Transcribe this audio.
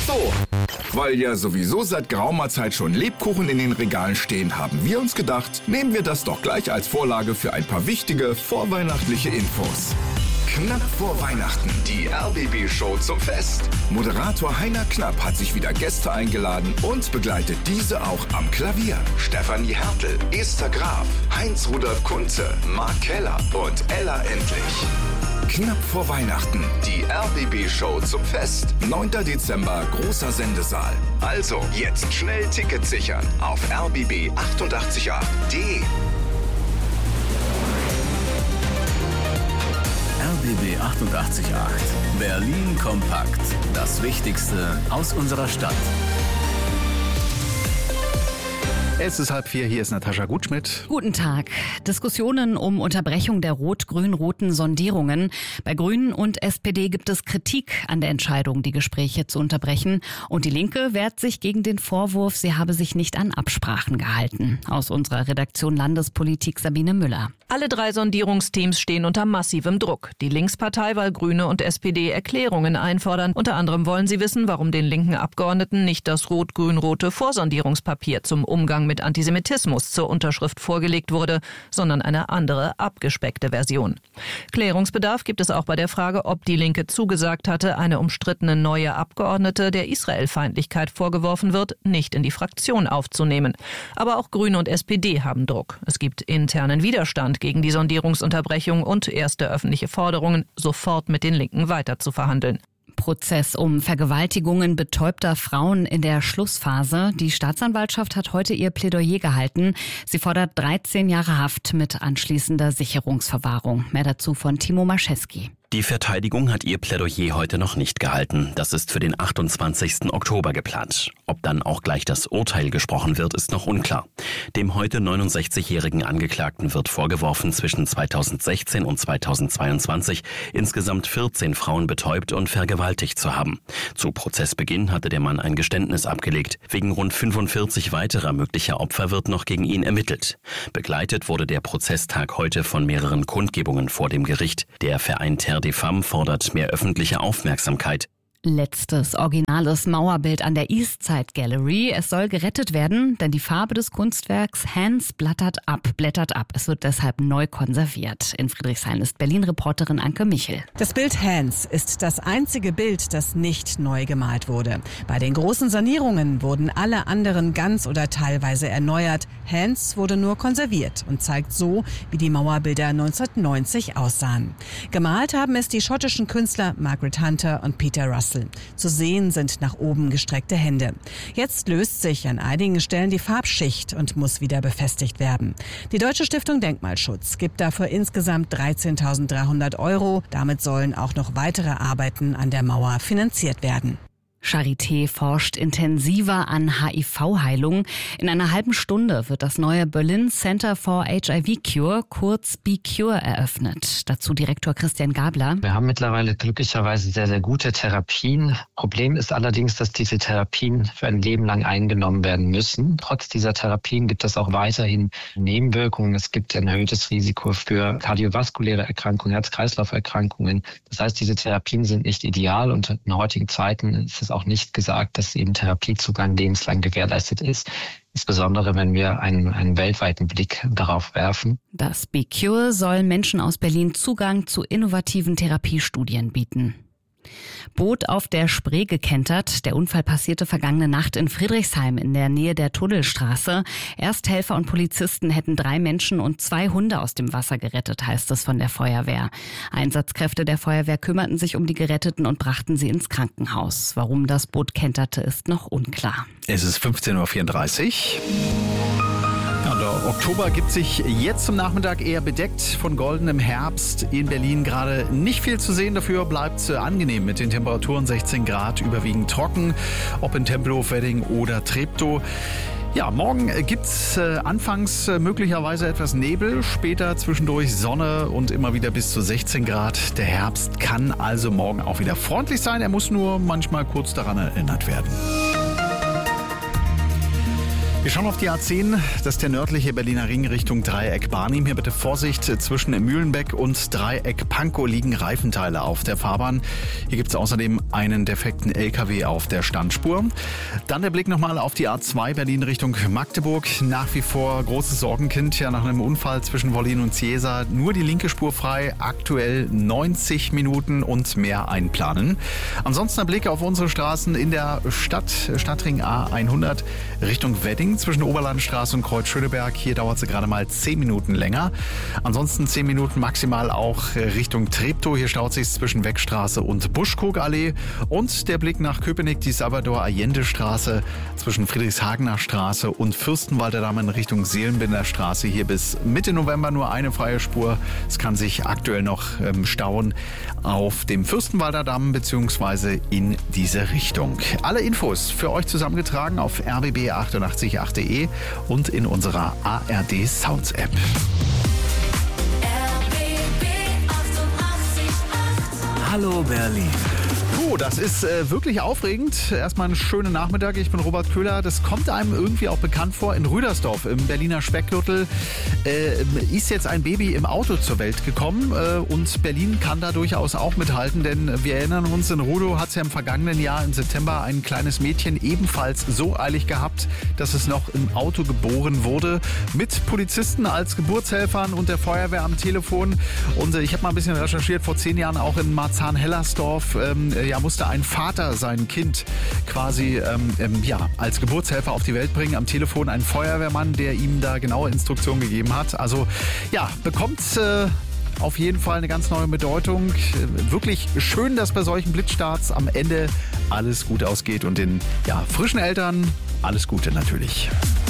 So, weil ja sowieso seit geraumer Zeit schon Lebkuchen in den Regalen stehen, haben wir uns gedacht, nehmen wir das doch gleich als Vorlage für ein paar wichtige vorweihnachtliche Infos. Knapp vor Weihnachten, die RBB-Show zum Fest. Moderator Heiner Knapp hat sich wieder Gäste eingeladen und begleitet diese auch am Klavier. Stefanie Hertel, Esther Graf, Heinz-Rudolf Kunze, Mark Keller und Ella Endlich. Knapp vor Weihnachten, die RBB-Show zum Fest. 9. Dezember, großer Sendesaal. Also, jetzt schnell Tickets sichern auf rbb888.de. RBB 88.8. Berlin kompakt. Das Wichtigste aus unserer Stadt. Es ist 3:30, hier ist Natascha Gutschmidt. Guten Tag. Diskussionen um Unterbrechung der rot-grün-roten Sondierungen. Bei Grünen und SPD gibt es Kritik an der Entscheidung, die Gespräche zu unterbrechen. Und die Linke wehrt sich gegen den Vorwurf, sie habe sich nicht an Absprachen gehalten. Aus unserer Redaktion Landespolitik Sabine Müller. Alle 3 Sondierungsteams stehen unter massivem Druck. Die Linkspartei, weil Grüne und SPD Erklärungen einfordern. Unter anderem wollen sie wissen, warum den linken Abgeordneten nicht das rot-grün-rote Vorsondierungspapier zum Umgang mit Antisemitismus zur Unterschrift vorgelegt wurde, sondern eine andere, abgespeckte Version. Klärungsbedarf gibt es auch bei der Frage, ob die Linke zugesagt hatte, eine umstrittene neue Abgeordnete, der Israelfeindlichkeit vorgeworfen wird, nicht in die Fraktion aufzunehmen. Aber auch Grüne und SPD haben Druck. Es gibt internen Widerstand gegen die Sondierungsunterbrechung und erste öffentliche Forderungen, sofort mit den Linken weiter zu verhandeln. Prozess um Vergewaltigungen betäubter Frauen in der Schlussphase. Die Staatsanwaltschaft hat heute ihr Plädoyer gehalten. Sie fordert 13 Jahre Haft mit anschließender Sicherungsverwahrung. Mehr dazu von Timo Mascheski. Die Verteidigung hat ihr Plädoyer heute noch nicht gehalten. Das ist für den 28. Oktober geplant. Ob dann auch gleich das Urteil gesprochen wird, ist noch unklar. Dem heute 69-jährigen Angeklagten wird vorgeworfen, zwischen 2016 und 2022 insgesamt 14 Frauen betäubt und vergewaltigt zu haben. Zu Prozessbeginn hatte der Mann ein Geständnis abgelegt. Wegen rund 45 weiterer möglicher Opfer wird noch gegen ihn ermittelt. Begleitet wurde der Prozesstag heute von mehreren Kundgebungen vor dem Gericht. Der Verein Terre des Femmes fordert mehr öffentliche Aufmerksamkeit. Letztes originales Mauerbild an der Eastside Gallery. Es soll gerettet werden, denn die Farbe des Kunstwerks Hands blättert ab. Es wird deshalb neu konserviert. In Friedrichshain ist Berlin-Reporterin Anke Michel. Das Bild Hands ist das einzige Bild, das nicht neu gemalt wurde. Bei den großen Sanierungen wurden alle anderen ganz oder teilweise erneuert. Hands wurde nur konserviert und zeigt so, wie die Mauerbilder 1990 aussahen. Gemalt haben es die schottischen Künstler Margaret Hunter und Peter Russell. Zu sehen sind nach oben gestreckte Hände. Jetzt löst sich an einigen Stellen die Farbschicht und muss wieder befestigt werden. Die Deutsche Stiftung Denkmalschutz gibt dafür insgesamt 13.300 €. Damit sollen auch noch weitere Arbeiten an der Mauer finanziert werden. Charité forscht intensiver an HIV-Heilung. In einer halben Stunde wird das neue Berlin Center for HIV Cure, kurz BeCure, eröffnet. Dazu Direktor Christian Gabler. Wir haben mittlerweile glücklicherweise sehr, sehr gute Therapien. Problem ist allerdings, dass diese Therapien für ein Leben lang eingenommen werden müssen. Trotz dieser Therapien gibt es auch weiterhin Nebenwirkungen. Es gibt ein erhöhtes Risiko für kardiovaskuläre Erkrankungen, Herz-Kreislauf-Erkrankungen. Das heißt, diese Therapien sind nicht ideal und in heutigen Zeiten ist es auch nicht gesagt, dass eben Therapiezugang lebenslang gewährleistet ist. Insbesondere, wenn wir einen weltweiten Blick darauf werfen. Das BeCure soll Menschen aus Berlin Zugang zu innovativen Therapiestudien bieten. Boot auf der Spree gekentert. Der Unfall passierte vergangene Nacht in Friedrichshain in der Nähe der Tunnelstraße. Ersthelfer und Polizisten hätten 3 Menschen und 2 Hunde aus dem Wasser gerettet, heißt es von der Feuerwehr. Einsatzkräfte der Feuerwehr kümmerten sich um die Geretteten und brachten sie ins Krankenhaus. Warum das Boot kenterte, ist noch unklar. Es ist 15:34 Uhr. Ja, der Oktober gibt sich jetzt zum Nachmittag eher bedeckt von goldenem Herbst. In Berlin gerade nicht viel zu sehen, dafür bleibt es angenehm mit den Temperaturen 16 Grad, überwiegend trocken, ob in Tempelhof, Wedding oder Treptow. Ja, morgen gibt's anfangs möglicherweise etwas Nebel, später zwischendurch Sonne und immer wieder bis zu 16 Grad. Der Herbst kann also morgen auch wieder freundlich sein, er muss nur manchmal kurz daran erinnert werden. Wir schauen auf die A10, das ist der nördliche Berliner Ring Richtung Dreieck Barnim. Hier bitte Vorsicht, zwischen Mühlenbeck und Dreieck Pankow liegen Reifenteile auf der Fahrbahn. Hier gibt es außerdem einen defekten LKW auf der Standspur. Dann der Blick nochmal auf die A2 Berlin Richtung Magdeburg. Nach wie vor großes Sorgenkind, ja, nach einem Unfall zwischen Wollin und Ciesa. Nur die linke Spur frei, aktuell 90 Minuten und mehr einplanen. Ansonsten ein Blick auf unsere Straßen in der Stadt, Stadtring A100 Richtung Wedding. Zwischen Oberlandstraße und Kreuz Schöneberg. Hier dauert es gerade mal 10 Minuten länger. Ansonsten 10 Minuten maximal auch Richtung Treptow. Hier staut sich zwischen Weckstraße und Buschkogallee. Und der Blick nach Köpenick, die Salvador-Allende-Straße zwischen Friedrichshagener Straße und Fürstenwalder Damm in Richtung Seelenbinder Straße. Hier bis Mitte November nur eine freie Spur. Es kann sich aktuell noch stauen auf dem Fürstenwalder Damm bzw. in diese Richtung. Alle Infos für euch zusammengetragen auf rbb888.de und in unserer ARD Sounds App. Hallo Berlin. Das ist wirklich aufregend. Erstmal einen schönen Nachmittag. Ich bin Robert Köhler. Das kommt einem irgendwie auch bekannt vor. In Rüdersdorf im Berliner Speckgürtel ist jetzt ein Baby im Auto zur Welt gekommen. Und Berlin kann da durchaus auch mithalten. Denn wir erinnern uns, in Rudow hat es ja im vergangenen Jahr im September ein kleines Mädchen ebenfalls so eilig gehabt, dass es noch im Auto geboren wurde. Mit Polizisten als Geburtshelfern und der Feuerwehr am Telefon. Und ich habe mal ein bisschen recherchiert. Vor 10 Jahren auch in Marzahn-Hellersdorf musste ein Vater sein Kind quasi als Geburtshelfer auf die Welt bringen. Am Telefon ein Feuerwehrmann, der ihm da genaue Instruktionen gegeben hat. Also ja, bekommt auf jeden Fall eine ganz neue Bedeutung. Wirklich schön, dass bei solchen Blitzstarts am Ende alles gut ausgeht und den frischen Eltern alles Gute natürlich.